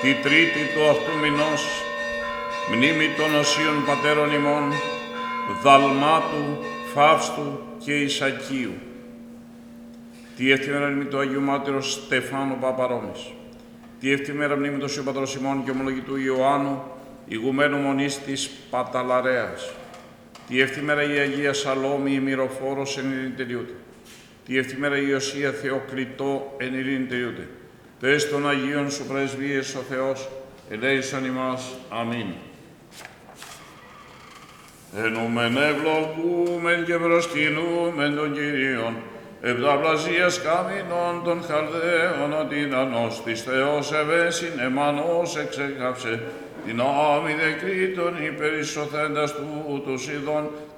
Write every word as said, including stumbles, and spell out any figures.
τη τρίτη του αυτού μηνός, μνήμη των οσίων πατέρων ημών, Δαλμάτου, Φαύστου και Ισακίου. Τη εύτημερα μνήμη του Αγίου Μάρτυρος Στεφάνου Παπαρόμης. Τη εύτημερα μνήμη του Σιου Πατρός ημών και ομολογητού Ιωάννου, ηγουμένου μονής της Παταλαρέας. Τη εύτημερα η Αγία Σαλόμη η Μυροφόρος εν ειρήνη τελειούται. Τη εύτημερα η Ιωσία Θεοκλητό εν ειρήνη τελειούται. Τες των Αγίων σου πρεσβείες ο Θεός, ελέησον ημάς. Αμήν. Ενούμεν ευλογούμεν και προσκυνούμεν τον Κυρίον, επταπλασίας καμίνων των Χαλδαίων, ότι νανός της Θεός ευέσιν εμανός εξέκαψε, την άμυδε κρήτων υπερισσοθέντας του τους ειδών,